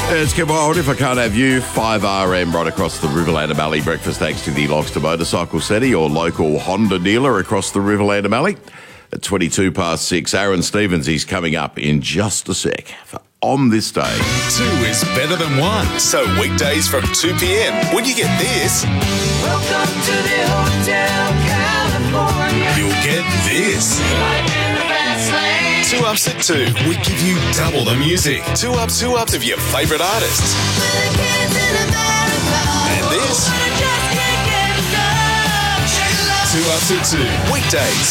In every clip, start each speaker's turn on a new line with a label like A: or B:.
A: It's Get Wild If I Can't Have You, 5RM right across the Riverland Valley. Breakfast thanks to the Loxton Motorcycle Centre, your local Honda dealer across the Riverland Valley. At 22 past 6, Aaron Stevens, he's coming up in just a sec for On This Day.
B: 2 is better than 1. So weekdays from 2 p.m, when you get this,
C: Welcome to the Hotel California.
B: you'll get this.
C: Life in the fast lane.
B: 2 Ups at 2, we give you double the music. 2 ups of your favourite artists.
C: For the kids in America.
B: And this,
C: I just can't get enough. Shake it up.
B: 2 Ups at 2, weekdays,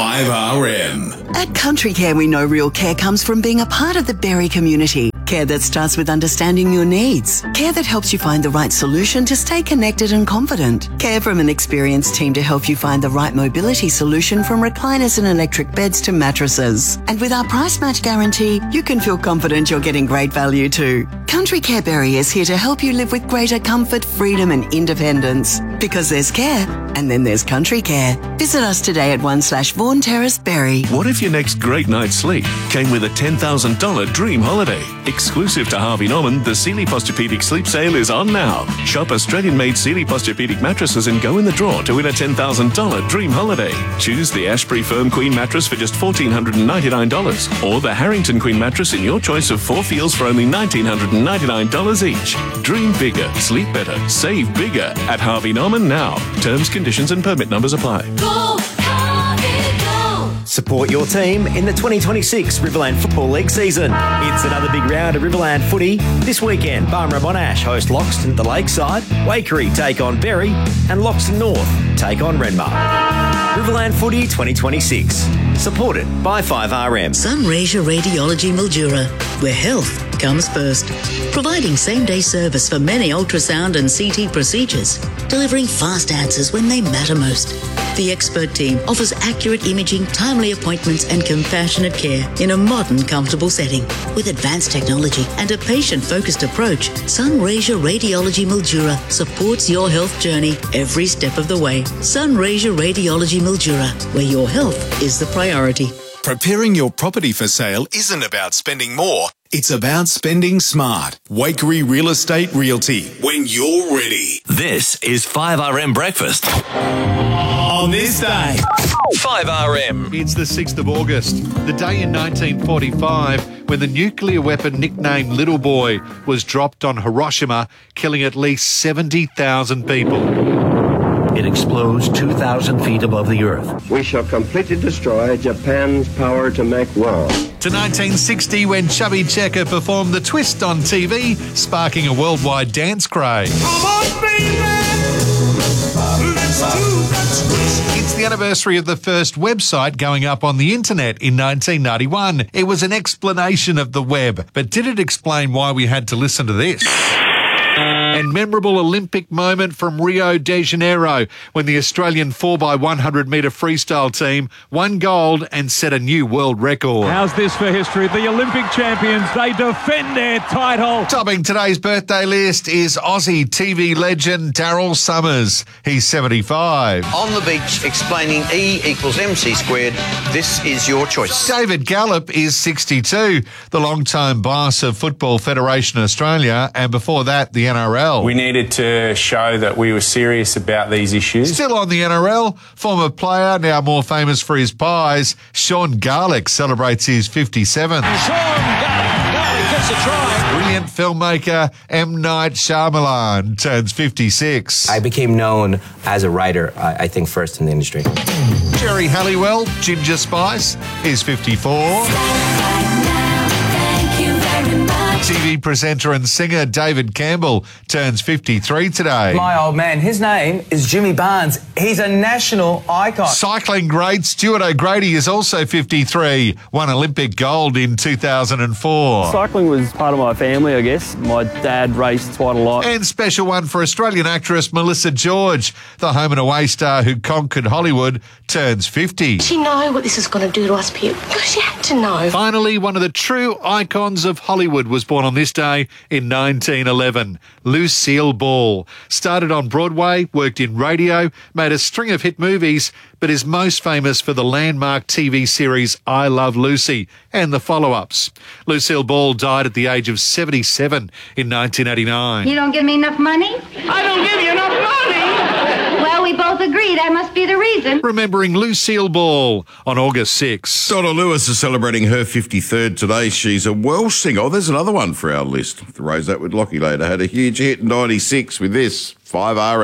B: 5RM.
D: At Country Care, we know real care comes from being a part of the Berry community. Care that starts with understanding your needs. Care that helps you find the right solution to stay connected and confident. Care from an experienced team to help you find the right mobility solution, from recliners and electric beds to mattresses. And with our price match guarantee, you can feel confident you're getting great value too. Country Care Berry is here to help you live with greater comfort, freedom and independence. Because there's care, and then there's Country Care. Visit us today at 1/Vaughan Terrace, Berry.
E: What if your next great night's sleep came with a $10,000 dream holiday? Exclusive to Harvey Norman, the Sealy Posturepedic Sleep Sale is on now. Shop Australian-made Sealy Posturepedic mattresses and go in the draw to win a $10,000 dream holiday. Choose the Ashbury Firm Queen mattress for just $1,499 or the Harrington Queen mattress in your choice of 4 feels for only $1,999 each. Dream bigger, sleep better, save bigger at Harvey Norman now. Terms, conditions and permit numbers apply.
C: Go, Harvey, go.
F: Support your team in the 2026 Riverland Football League season. It's another big round of Riverland footy. This weekend, Barmera Monash host Loxton at the Lakeside, Waikerie take on Berry, and Loxton North take on Renmark. Riverland Footy 2026. Supported by 5RM.
G: Sunraysia Radiology Mildura, where health comes first. Providing same-day service for many ultrasound and CT procedures, delivering fast answers when they matter most. The expert team offers accurate imaging, timely appointments and compassionate care in a modern, comfortable setting. With advanced technology and a patient-focused approach, Sunraysia Radiology Mildura supports your health journey every step of the way. Sunraysia Radiology Mildura, where your health is the priority.
B: Preparing your property for sale isn't about spending more, it's about spending smart. Waikerie Real Estate Realty, when you're ready.
E: This is 5RM Breakfast.
B: On this day,
E: 5RM.
H: It's the 6th of August, the day in 1945 when the nuclear weapon nicknamed Little Boy was dropped on Hiroshima, killing at least 70,000 people.
I: It explodes 2,000 feet above the earth.
J: We shall completely destroy Japan's power to make war.
H: To 1960 when Chubby Checker performed The Twist on TV, sparking a worldwide dance craze. It's the anniversary of the first website going up on the internet in 1991. It was an explanation of the web, but did it explain why we had to listen to this? And memorable Olympic moment from Rio de Janeiro when the Australian 4x100 metre freestyle team won gold and set a new world record.
K: How's this for history? The Olympic champions, they defend their title.
H: Topping today's birthday list is Aussie TV legend Daryl Summers. He's 75.
L: On the beach explaining E equals MC squared, this is your choice.
H: David Gallop is 62, the long-time boss of Football Federation Australia, and before that, the NRL.
M: We needed to show that we were serious about these issues.
H: Still on the NRL, former player, now more famous for his pies, Sean Garlick celebrates his 57th.
C: Garlick gets a try.
H: Brilliant filmmaker M. Night Shyamalan turns 56.
N: I became known as a writer, I think, first in the industry.
H: Jerry Halliwell, Ginger Spice, is 54. TV presenter and singer David Campbell turns 53 today.
O: My old man, his name is Jimmy Barnes. He's a national icon.
H: Cycling great Stuart O'Grady is also 53, won Olympic gold in 2004.
P: Cycling was part of my family, I guess. My dad raced quite a lot.
H: And special one for Australian actress Melissa George, the home and away star who conquered Hollywood, turns 50.
Q: Did she know what this was going to do to us, Pip? She had to know.
H: Finally, one of the true icons of Hollywood was born Born on this day in 1911. Lucille Ball. Started on Broadway, worked in radio, made a string of hit movies, but is most famous for the landmark TV series I Love Lucy and the follow-ups. Lucille Ball died at the age of 77 in 1989.
Q: You don't give me enough money?
C: I don't give you enough money!
Q: Well, we both agree that must be the reason.
H: Remembering Lucille Ball on August 6.
A: Donna Lewis is celebrating her 53rd today. She's a Welsh singer. Oh, there's another one for our list. To raise that with Lockie later. Had a huge hit in 96 with this, 5R.